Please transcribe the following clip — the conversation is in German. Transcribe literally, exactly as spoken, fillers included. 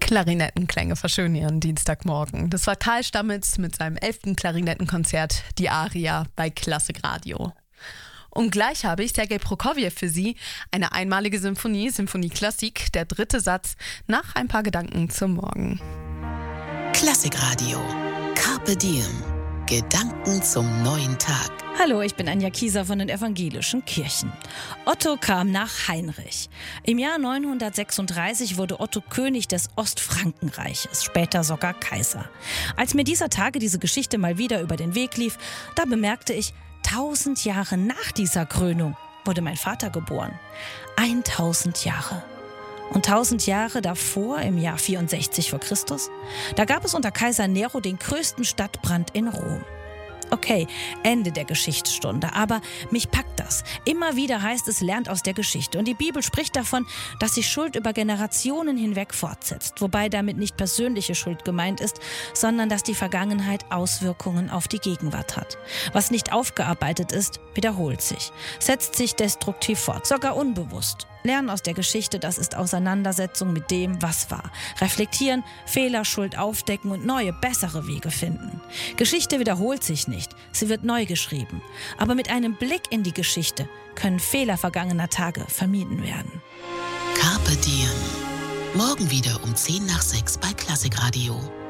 Klarinettenklänge verschönern ihren Dienstagmorgen. Das war Karl Stammitz mit seinem elften Klarinettenkonzert, die Aria, bei Klassikradio. Und gleich habe ich Sergei Prokofjew für Sie, eine einmalige Symphonie, Symphonie Klassik, der dritte Satz, nach ein paar Gedanken zum Morgen. Klassikradio, Carpe Diem, Gedanken zum neuen Tag. Hallo, ich bin Anja Kieser von den Evangelischen Kirchen. Otto kam nach Heinrich. Im Jahr neunhundertsechsunddreißig wurde Otto König des Ostfrankenreiches, später sogar Kaiser. Als mir dieser Tage diese Geschichte mal wieder über den Weg lief, da bemerkte ich, tausend Jahre nach dieser Krönung wurde mein Vater geboren. Eintausend Jahre. Und tausend Jahre davor, im Jahr vierundsechzig vor Christus, da gab es unter Kaiser Nero den größten Stadtbrand in Rom. Okay, Ende der Geschichtsstunde, aber mich packt das. Immer wieder heißt es, lernt aus der Geschichte. Und die Bibel spricht davon, dass sich Schuld über Generationen hinweg fortsetzt. Wobei damit nicht persönliche Schuld gemeint ist, sondern dass die Vergangenheit Auswirkungen auf die Gegenwart hat. Was nicht aufgearbeitet ist, wiederholt sich, setzt sich destruktiv fort, sogar unbewusst. Lernen aus der Geschichte, das ist Auseinandersetzung mit dem, was war. Reflektieren, Fehler, Schuld aufdecken und neue, bessere Wege finden. Geschichte wiederholt sich nicht, sie wird neu geschrieben. Aber mit einem Blick in die Geschichte können Fehler vergangener Tage vermieden werden. Carpe Diem. Morgen wieder um zehn nach sechs bei Klassikradio.